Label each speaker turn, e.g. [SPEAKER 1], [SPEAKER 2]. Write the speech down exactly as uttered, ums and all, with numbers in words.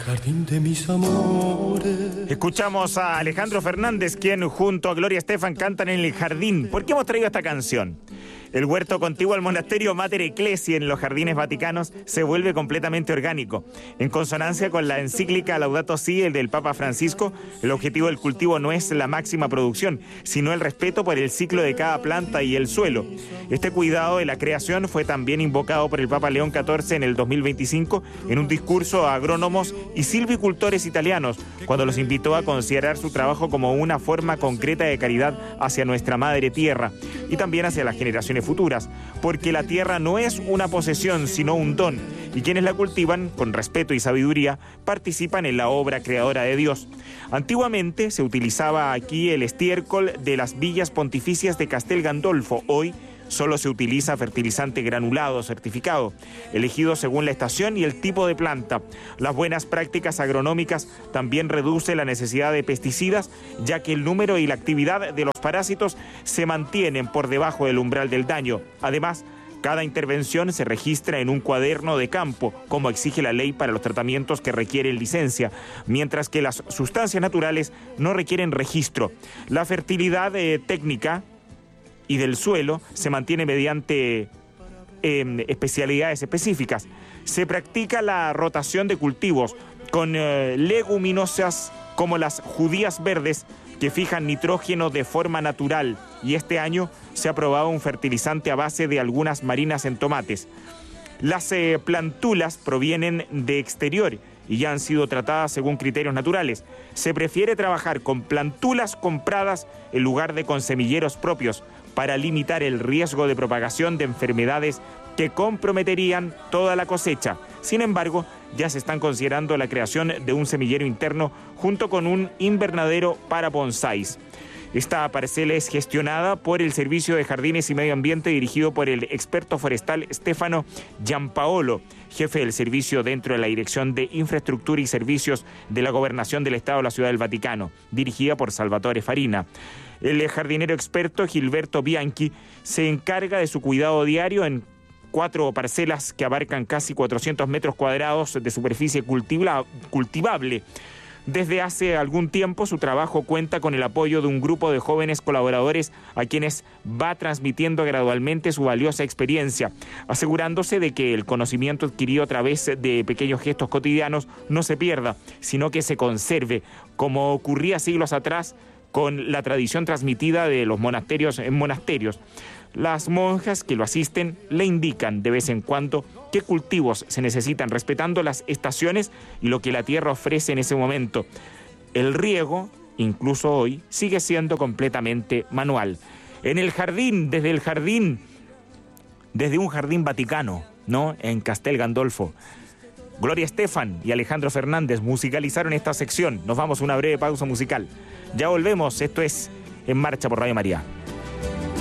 [SPEAKER 1] jardín de mis amores.
[SPEAKER 2] Escuchamos a Alejandro Fernández, quien junto a Gloria Estefan cantan en el jardín. ¿Por qué hemos traído esta canción? El huerto contiguo al monasterio Mater Ecclesiae en los Jardines Vaticanos se vuelve completamente orgánico. En consonancia con la encíclica Laudato Si, el del Papa Francisco, el objetivo del cultivo no es la máxima producción, sino el respeto por el ciclo de cada planta y el suelo. Este cuidado de la creación fue también invocado por el Papa León catorce en el dos mil veinticinco en un discurso a agrónomos y silvicultores italianos, cuando los invitó a considerar su trabajo como una forma concreta de caridad hacia nuestra madre tierra y también hacia las generaciones futuras, porque la tierra no es una posesión, sino un don, y quienes la cultivan, con respeto y sabiduría, participan en la obra creadora de Dios. Antiguamente se utilizaba aquí el estiércol de las villas pontificias de Castel Gandolfo. Hoy solo se utiliza fertilizante granulado certificado, elegido según la estación y el tipo de planta. Las buenas prácticas agronómicas también reducen la necesidad de pesticidas, ya que el número y la actividad de los parásitos se mantienen por debajo del umbral del daño. Además, cada intervención se registra en un cuaderno de campo, como exige la ley para los tratamientos que requieren licencia, mientras que las sustancias naturales no requieren registro. La fertilidad eh, técnica y del suelo se mantiene mediante eh, especialidades específicas. Se practica la rotación de cultivos con eh, leguminosas como las judías verdes que fijan nitrógeno de forma natural, y este año se ha probado un fertilizante a base de algunas marinas en tomates. Las eh, plantulas provienen de exterior y ya han sido tratadas según criterios naturales. Se prefiere trabajar con plantulas compradas en lugar de con semilleros propios para limitar el riesgo de propagación de enfermedades que comprometerían toda la cosecha. Sin embargo, ya se están considerando la creación de un semillero interno junto con un invernadero para bonsáis. Esta parcela es gestionada por el Servicio de Jardines y Medio Ambiente, dirigido por el experto forestal Stefano Giampaolo, jefe del servicio dentro de la Dirección de Infraestructura y Servicios de la Gobernación del Estado de la Ciudad del Vaticano, dirigida por Salvatore Farina. El jardinero experto Gilberto Bianchi se encarga de su cuidado diario en cuatro parcelas que abarcan casi cuatrocientos metros cuadrados de superficie cultiva- cultivable. Desde hace algún tiempo su trabajo cuenta con el apoyo de un grupo de jóvenes colaboradores a quienes va transmitiendo gradualmente su valiosa experiencia, asegurándose de que el conocimiento adquirido a través de pequeños gestos cotidianos no se pierda, sino que se conserve, como ocurría siglos atrás con la tradición transmitida de los monasterios en monasterios. Las monjas que lo asisten le indican de vez en cuando qué cultivos se necesitan, respetando las estaciones y lo que la tierra ofrece en ese momento. El riego, incluso hoy, sigue siendo completamente manual. En el jardín, desde el jardín, desde un jardín vaticano, ¿no? En Castel Gandolfo, Gloria Estefan y Alejandro Fernández musicalizaron esta sección. Nos vamos a una breve pausa musical. Ya volvemos, esto es En Marcha por Radio María.